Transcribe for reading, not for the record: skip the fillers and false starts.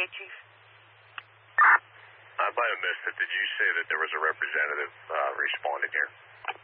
Chief. I might have missed it. Did you say that there was a representative responding here?